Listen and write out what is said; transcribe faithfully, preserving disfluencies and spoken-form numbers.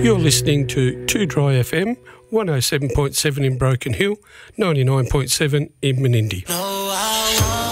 You're listening to two Dry F M, one oh seven point seven in Broken Hill, ninety-nine point seven in Menindee. No,